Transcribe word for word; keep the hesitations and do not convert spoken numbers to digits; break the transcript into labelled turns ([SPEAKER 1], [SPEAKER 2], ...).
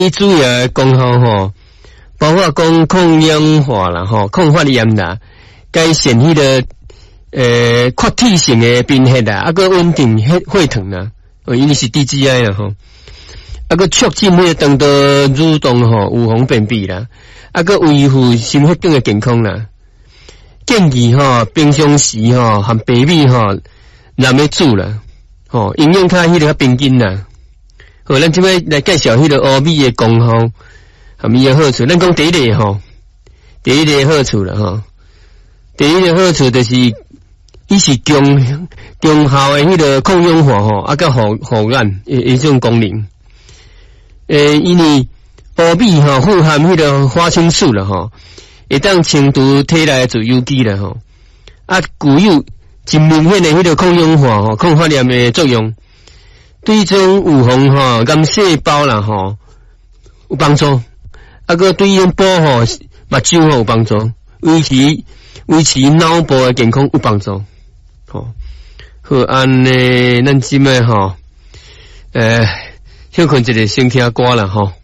[SPEAKER 1] 伊主要功效吼，包括讲抗氧化啦吼，抗发炎啦，改善迄个呃扩体性的贫血啦，啊个稳定血血糖啦，哦，因为是 D G I 啦吼，啊个促进迄个肠道蠕动吼，预防便秘啦，啊个维护心血管的健康啦。建议吼，平常时吼含白米吼，难要煮啦，吼营养较迄个较平均啦。好，咱即摆来介绍迄个乌米的功效，含伊的好处。咱讲第一个吼，第一个好处啦吼，第一个好处就是伊是强强效的迄个抗氧化吼，啊个护护眼诶诶种功能。诶，因为乌米吼富含迄个花青素啦吼，会当清除体内自由基啦吼，啊具有真明显的迄个抗氧化吼、抗发炎的作用。对种预防吼癌细胞啦吼有帮助，啊个对种保护目睭吼有帮助，维持维持脑部的健康有帮助。吼，好安尼，咱即摆吼，诶，休困一个先听歌啦吼。